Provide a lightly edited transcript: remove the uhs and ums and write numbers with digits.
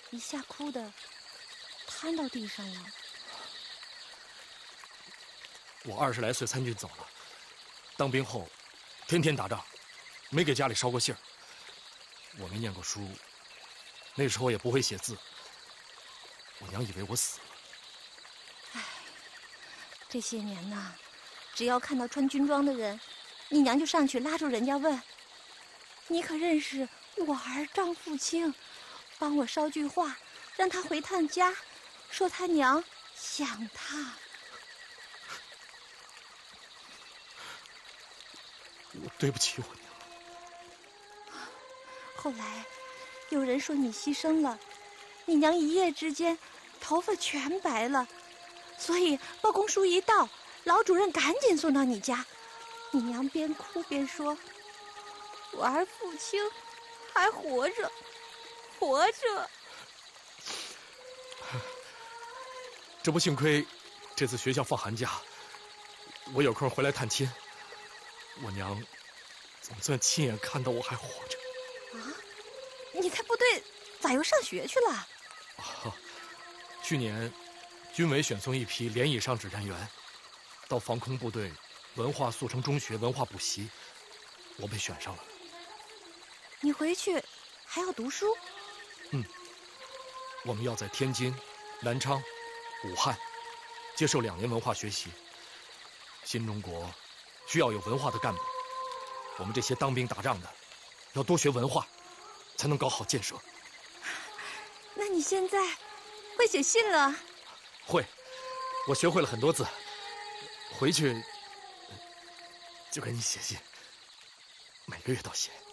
一下哭的瘫到地上了。 我20来岁参军走了，当兵后天天打仗，没给家里捎过信儿。我没念过书，那时候也不会写字。我娘以为我死了。 唉，这些年呐，只要看到穿军装的人，你娘就上去拉住人家问：“你可认识我儿张富清？帮我捎句话，让他回趟家，说他娘想他。” 我对不起我娘。 后来有人说你牺牲了，你娘一夜之间头发全白了，所以报公书一到，老主任赶紧送到你家。你娘边哭边说：“我儿父亲还活着，活着。” 这不幸亏这次学校放寒假，我有空回来探亲，我娘总算亲眼看到我还活着。 啊，你在部队咋又上学去了？ 啊，去年军委选送一批连以上指战员到防空部队文化速成中学文化补习，我被选上了。 你回去还要读书？ 我们要在天津、南昌、武汉接受2年文化学习。新中国需要有文化的干部，我们这些当兵打仗的要多学文化，才能搞好建设。 那你现在会写信了？ 会，我学会了很多字，回去就给你写信，每个月都写。